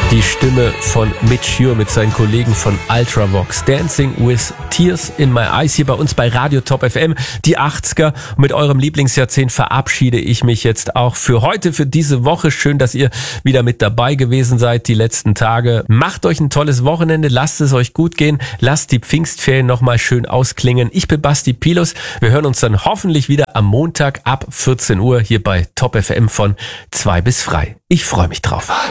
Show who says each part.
Speaker 1: Die Stimme von Mitch Ure mit seinen Kollegen von Ultravox. Dancing with Tears in My Eyes hier bei uns bei Radio Top FM. Die 80er. Und mit eurem Lieblingsjahrzehnt verabschiede ich mich jetzt auch für heute, für diese Woche. Schön, dass ihr wieder mit dabei gewesen seid die letzten Tage. Macht euch ein tolles Wochenende. Lasst es euch gut gehen. Lasst die Pfingstferien nochmal schön ausklingen. Ich bin Basti Pilos. Wir hören uns dann hoffentlich wieder am Montag ab 14 Uhr hier bei Top FM von 2 bis frei. Ich freue mich drauf.